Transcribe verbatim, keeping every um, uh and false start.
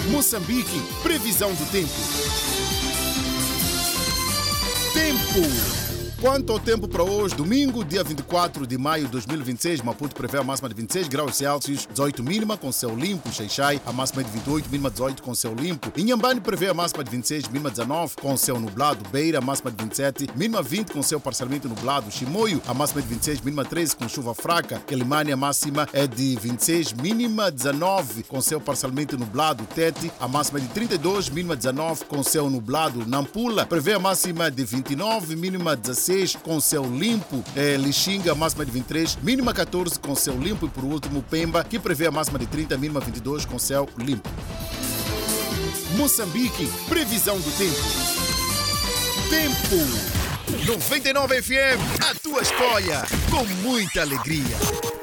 Moçambique, previsão do tempo. Tempo. Quanto ao tempo para hoje, domingo, dia vinte e quatro de maio de dois mil e vinte e seis, Maputo prevê a máxima de vinte e seis graus Celsius, dezoito mínima com céu limpo. Xai-Xai, a máxima é de vinte e oito, mínima dezoito com céu limpo. Inhambane prevê a máxima de vinte e seis, mínima dezenove com céu nublado. Beira, a máxima de vinte e sete, mínima vinte com céu parcialmente nublado. Chimoio, a máxima é de vinte e seis, mínima treze com chuva fraca. Quelimane, a máxima é de vinte e seis, mínima dezenove com céu parcialmente nublado. Tete, a máxima é de trinta e dois, mínima dezenove com céu nublado. Nampula prevê a máxima de vinte e nove, mínima dezesseis com céu limpo. É, Lixinga, a máxima de vinte e três, mínima catorze com céu limpo. E por último, Pemba, que prevê a máxima de trinta, mínima vinte e dois com céu limpo. Moçambique, previsão do tempo. Tempo. noventa e nove F M, a tua escolha, com muita alegria.